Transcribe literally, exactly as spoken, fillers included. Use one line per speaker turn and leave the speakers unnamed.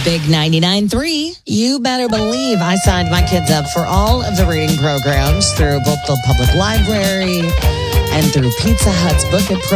Big ninety-nine point three. You better believe I signed my kids up for all of the reading programs through both the public library and through Pizza Hut's Book It